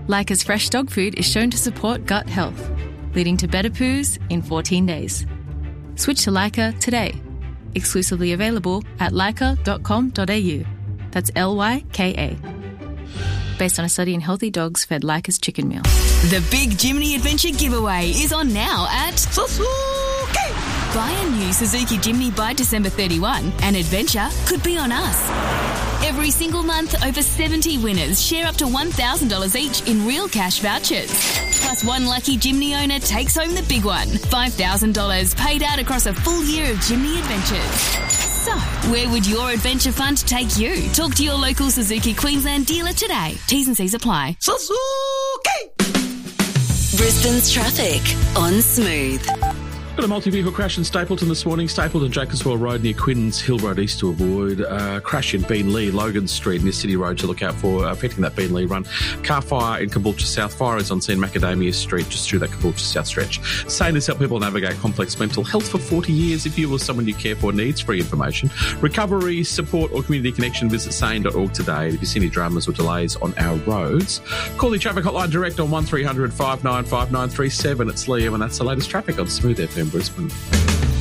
Leica's fresh dog food is shown to support gut health, leading to better poos in 14 days. Switch to Leica today. Exclusively available at leica.com.au. That's Lyka. Based on a study in healthy dogs fed Leica's chicken meal. The big Jimny Adventure giveaway is on now at Suzuki. Buy a new Suzuki Jimny by December 31 and adventure could be on us. Every single month, over 70 winners share up to $1,000 each in real cash vouchers. Plus, one lucky Jimny owner takes home the big one, $5,000 paid out across a full year of Jimny adventures. So, where would your adventure fund take you? Talk to your local Suzuki Queensland dealer today. T's and C's apply. Suzuki! Brisbane's traffic on Smooth. Got a multi-vehicle crash in Stapleton this morning. Stapleton, Jacobswell Road near Quinn's Hill Road East to avoid. Crash in Beenleigh, Logan Street near City Road to look out for, affecting that Beenleigh run. Car fire in Caboolture South. Fire is on scene Macadamia Street, just through that Caboolture South stretch. SANE has helped people navigate complex mental health for 40 years. If you or someone you care for needs free information, recovery, support or community connection, visit sane.org today. And if you see any dramas or delays on our roads, call the traffic hotline direct on 1300 595937. It's Liam and that's the latest traffic on Smooth FM Brisbane.